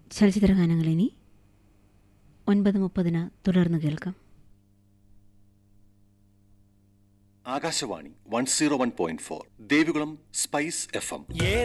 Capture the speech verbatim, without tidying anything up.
ചലച്ചിത്രഗാനങ്ങൾ ഇനി ഒൻപത് മുപ്പതിന് തുടർന്ന് കേൾക്കാം. Akashvani one zero one point four Devikulam spice F M.